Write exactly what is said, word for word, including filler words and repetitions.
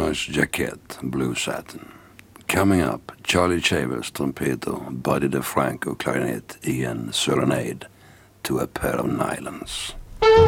nice jacket, blue satin. Coming up, Charlie Chavez, trumpeter, Buddy DeFranco, klarinett i en serenade to a pair of nylons.